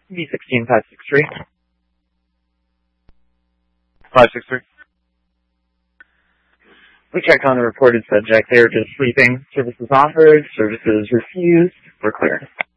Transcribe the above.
B16 563. 563. We checked on the reported subject. They were just sleeping. Services offered. Services refused. We're clear.